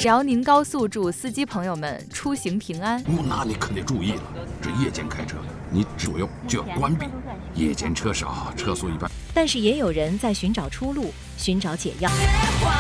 辽宁高速主司机朋友们出行平安。 那你可得注意了，这夜间开车，你左右就要关闭，夜间车少，车速一般。 但是也有人在寻找出路，寻找解药。